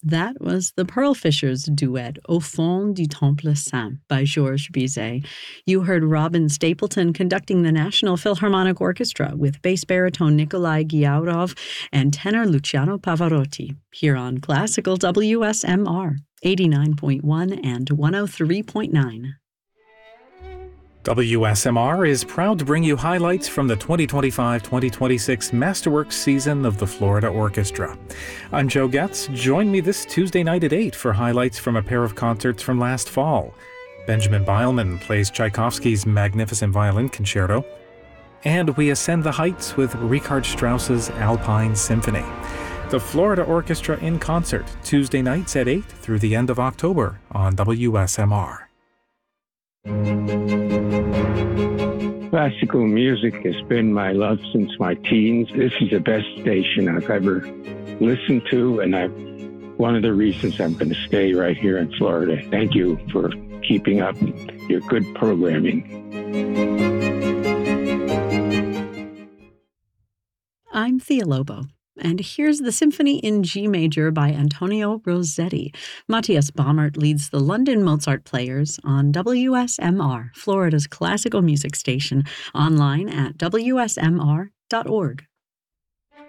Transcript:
That was the Pearl Fishers duet Au fond du Temple Saint by Georges Bizet. You heard Robin Stapleton conducting the National Philharmonic Orchestra with bass baritone Nikolai Gyaurov and tenor Luciano Pavarotti here on Classical WSMR 89.1 and 103.9. WSMR is proud to bring you highlights from the 2025-2026 Masterworks season of the Florida Orchestra. I'm Joe Getz. Join me this Tuesday night at 8 for highlights from a pair of concerts from last fall. Benjamin Beilman plays Tchaikovsky's Magnificent Violin Concerto, and we ascend the heights with Richard Strauss's Alpine Symphony. The Florida Orchestra in concert, Tuesday nights at 8 through the end of October on WSMR. Classical music has been my love since my teens. This is the best station I've ever listened to, and one of the reasons I'm going to stay right here in Florida. Thank you for keeping up your good programming. I'm Thea Lobo. And here's the Symphony in G Major by Antonio Rossetti. Matthias Baumert leads the London Mozart Players on WSMR, Florida's classical music station, online at wsmr.org.